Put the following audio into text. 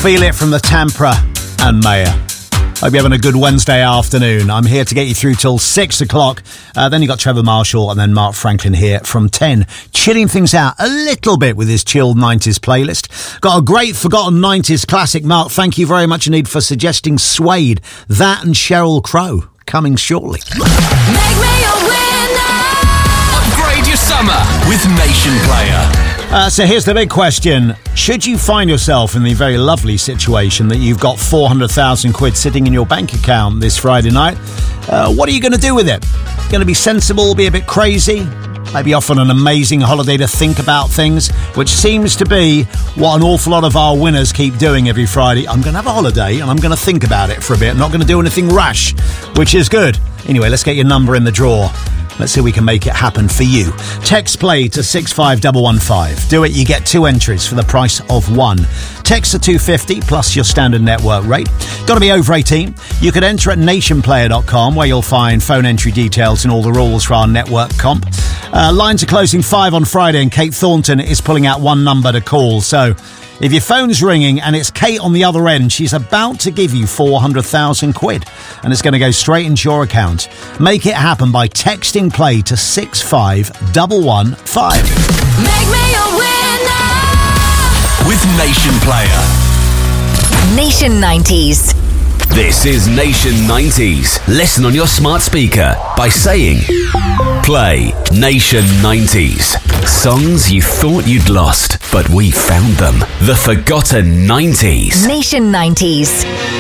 Feel It from the Tampra and Maya. Hope you're having a good Wednesday afternoon. I'm here to get you through till 6 o'clock. Then you got Trevor Marshall and then Mark Franklin here from 10. Chilling things out a little bit with his chilled 90s playlist. Got a great forgotten 90s classic. Mark, thank you very much indeed for suggesting Suede. That and Sheryl Crow coming shortly. Make me a winner. Upgrade your summer with Nation Player. So here's the big question. Should you find yourself in the very lovely situation that you've got 400,000 quid sitting in your bank account this Friday night, what are you going to do with it? Going to be sensible, be a bit crazy? Maybe off on an amazing holiday to think about things, which seems to be what an awful lot of our winners keep doing every Friday. I'm going to have a holiday and I'm going to think about it for a bit. I'm not going to do anything rash, which is good. Anyway, let's get your number in the draw. Let's see if we can make it happen for you. Text play to 65115. Do it, you get 2 entries for the price of 1. Text to 250 plus your standard network rate. Got to be over 18. You can enter at nationplayer.com where you'll find phone entry details and all the rules for our network comp. Lines are closing 5 on Friday and Kate Thornton is pulling out 1 number to call. So if your phone's ringing and it's Kate on the other end, she's about to give you 400,000 quid and it's going to go straight into your account. Make it happen by texting play to 65115. Make me a winner. With Nation Player. Nation 90s. This is Nation 90s. Listen on your smart speaker by saying, play Nation 90s. Songs you thought you'd lost, but we found them. The forgotten 90s. Nation 90s.